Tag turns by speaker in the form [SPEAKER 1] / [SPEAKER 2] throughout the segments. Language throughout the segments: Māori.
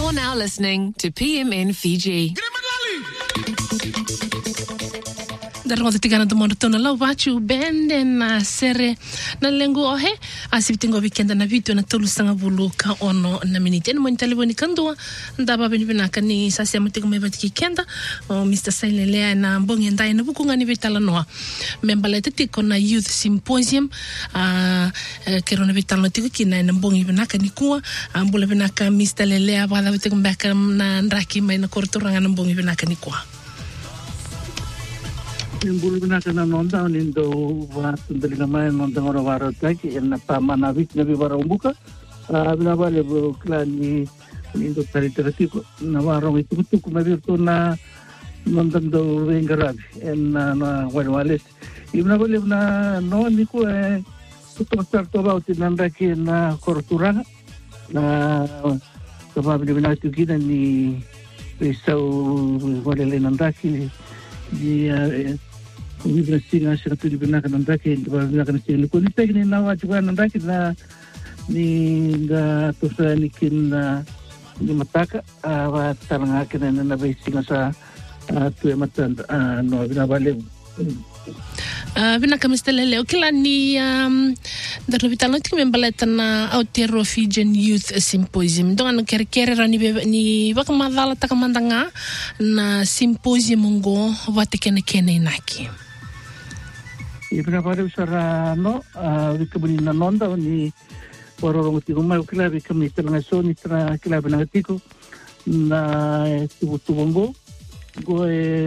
[SPEAKER 1] You're now listening to PMN Fiji.
[SPEAKER 2] Darwa tigana do montona la wachu bende na sere na lengo ohe asibitingo weekend na video na tolu sanga buluka ono na minute ni monitali boni kandua ndaba beni benaka ni sasi amutego mebatiki kenda Mr. Sailele na mbongi ndai na bukunga ni betala noa membala tiko na youth symposium kero na betala tiko kina na mbongi benaka ni kuwa ambula benaka Mr. Lele abala betego mbaka na ndaki mai na kortoranga na mbongi benaka ni kuwa
[SPEAKER 3] Bulu binaka na nonda nindo wa tundali namai nonda ngora waro taki na pamana vit na bibara umbuka abina bale klani nindo taritaratico na waro itu kumavirto na nonda ndo wengarabi na wale ibna bale na no niku to start about nanda ki na korturanga na sababu bina tukina ni pesau wale nanda ki di Ibra singa siratu di benak nandaki benak nasi ko ni tegni na wajiba nandaki na ni ga tosa nikin ni mataka wa taranga kena na bai singa sa tu matan no bina bale
[SPEAKER 2] bina kamestelele okila ni the vitalo tik membaleta na Aotearoa Fijian Youth Symposium donga kere ni bakamadala takamandanga na symposium ngo watekene kene naki
[SPEAKER 3] Ibra bale usara no vikabuni na nonda ni warorong tiko mai okila vikami tanga so ni tra kila bina tiko na tubongo go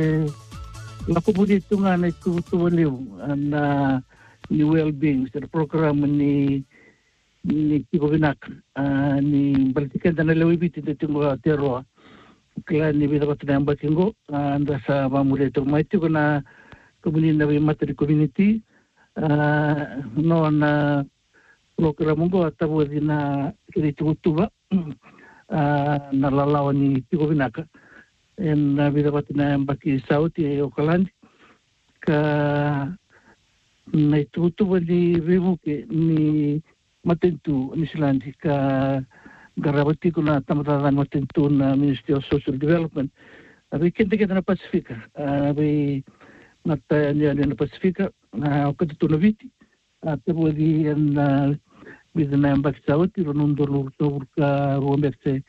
[SPEAKER 3] la kubudi tunga na tubongo na ni well-being sa program ni tiko binak ni balitikan na lewibiti de tungo Aotearoa kila ni bida batna ambakingo anda sa mamule to mai tiko na community materi community no na program ngo atabu dina kiritutuba na lalawa ni tiko binaka en na bida batna ambaki sauti Auckland ka na tutuba ni vivuke ni matentu ni silandi ka garabati ko na tamataran matentu na Ministry of Social Development abi kente na Pasifika abi mata ni na Pasifika na okatutunaviti atabu di en bidna ambaki sauti ronundolo to ka rombekse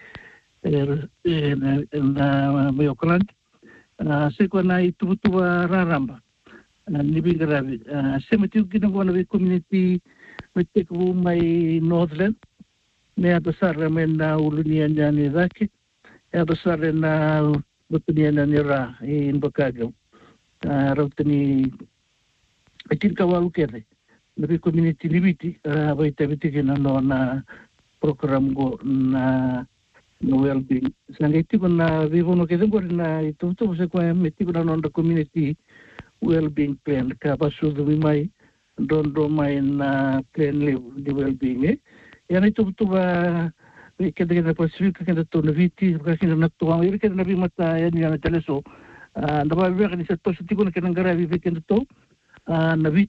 [SPEAKER 3] na Auckland seko na tutuba raramba nibi gravi semeti kinangona vi community meteku mai Northland ne abasar mena ulunia ni zake abasar na butunia ni ra in Bakago rautani akin kawalu kere nabi community libiti baita bitike na program go na well-being sangeti na vivono ke na itu se ko meti na non community well-being plan ka basu do mai do mai na plan live the well-being yana itu ba kede na Pasifika kede to noviti ka kede na to ang kede na bi mata yani na teleso na ba ni sa to tiko na kede ngara vi kede to na